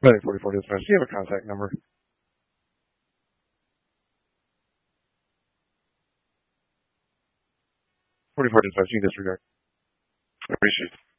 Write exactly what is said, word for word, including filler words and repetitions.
Medic forty-four dispatch, do you have a contact number? forty-four dispatch, you disregard. Appreciate it.